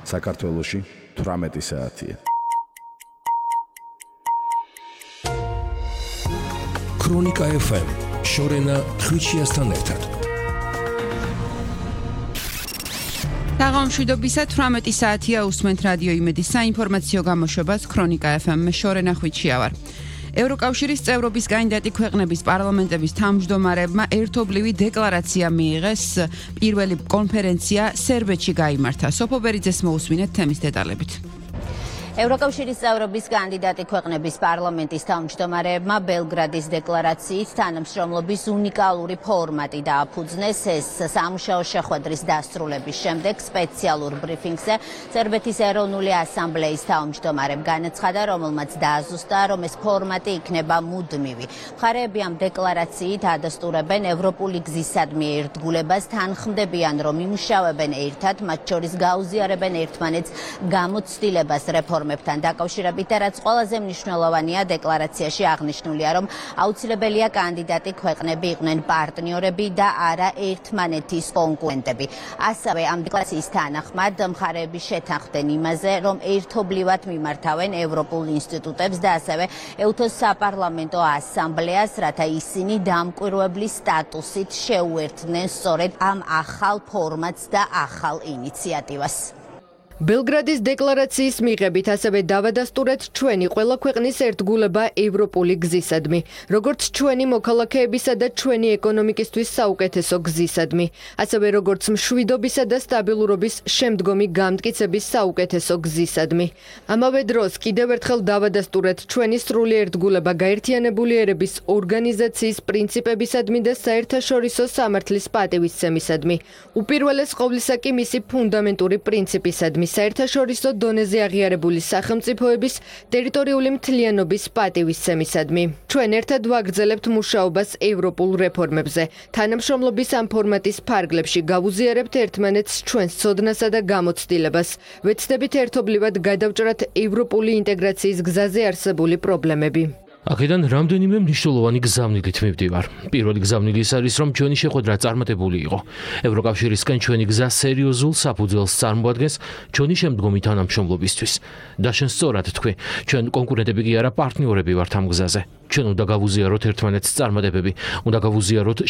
საქართველოში 18 საათია. ქრონიკა FM შორენა ხვიჩიასთან ერთად. დაღამშვიდობისა 18 საათია უსმენთ რადიო იმედის საინფორმაციო გამოშვებას ქრონიკა FM-ში შორენა ხვიჩია ვარ. ევროკავშირის წევრობის კანდიდატი ქვეყნების პარლამენტების თავმჯდომარეებმა ერთობლივი დეკლარაცია მიიღეს. პირველი კონფერენცია სერბეთში გაიმართა. სოფო ბერიძეს მოусმინეთ თემის დეტალებით. ევროკავშირის წევრობის კანდიდატი ქვეყნების პარლამენტის თავმჯდომარეებმა ბელგრადის დეკლარაციით თანამშრომლობის უნიკალური ფორმატი დააფუძნეს. ეს სამუშაო შეხვედრის დასრულების შემდეგ სპეციალურ ბრიფინგზე სერბეთის ეროვნული ასამბლეის თავმჯდომარემ განაცხადა, რომელმაც დააზუსტა, რომ ეს ფორმატი იქნება მუდმივი. მხარეები ამ დეკლარაციით ადასტურებენ ევროპული გზისადმი ერთგულებას, თანხმდებიან, რომ იმუშავებენ ერთად, მათ შორის გაუზიარებენ ერთმანეთს გამოცდილებას რეფორმებთან დაკავშირებით და რაც ყველაზე მნიშვნელოვანია, დეკლარაციაში აღნიშნულია, რომ აუცილებელია კანდიდატი ქვეყნები იყვნენ პარტნიორები და არა ერთმანეთის კონკურენტები. ასევე ამ დეკლარაციის თანახმად მხარეები შეთანხმდნენ იმაზე, რომ ერთობლივად მიმართავენ ევროპულ ინსტიტუტებს და ასევე ეუთოს საპარლამენტო ასამბლეას, რათა ისინი დამკვირვებლის სტატუსით შეუერთდნენ სწორედ ამ ახალ ფორმატს და ახალ ინიციატივას. ბელგრადის დეკლარაციის მიღებით ასევე დავადასტურეთ ჩვენი ყველა ქვეყნის ერთგულება ევროპული გზისადმი, როგორც ჩვენი მოქალაქეებისა და ჩვენი ეკონომიკისთვის საუკეთესო გზისადმი, ასევე როგორც მშვიდობისა და სტაბილურობის შემდგომი გამტკიცების საუკეთესო გზისადმი. ამავე დროს კიდევ ერთხელ დავადასტურეთ ჩვენი სრული ერთგულება გაერთიანებული ერების ორგანიზაციის პრინციპებისადმი და საერთაშორისო სამართლის პატივისცემისადმი. უპირველეს ყოვლისა კი მისი ფუნდამენტური პრინციპისადმი. საერთაშორისო დონეზე აღიარებული სახელმწიფოების ტერიტორიული მთლიანობის პატივისცემისადმი. ჩვენ ერთად ვაგრძელებთ მუშაობას ევროპულ რეფორმებზე. თანამშრომლობის ამ ფორმატის ფარგლებში გავუზიარებთ ერთმანეთს ჩვენს ცოდნასა და გამოცდილებას. ვეცდებით ერთობლივად გადავჭრათ ევროპული ინტეგრაციის გზაზე არსებული პრობლემები. აქედან რამდენიმე მნიშვნელოვანი გზავნილით მივდივარ. პირველი გზავნილი ის არის, რომ ჩვენი შეხვედრა წარმატებული იყო. ევროკავშირისკენ ჩვენი გზა სერიოზულ საფუძველს წარმოადგენს ჩვენი შემდგომი თანამშრომლობისთვის. და შენ სწორად თქვი, ჩვენ კონკურენტები კი არა პარტნიორები ვართ ამ გზაზე. ჩვენ უნდა გავუზიაროთ ერთმანეთს წარმატებები, უნდა გავუზიაროთ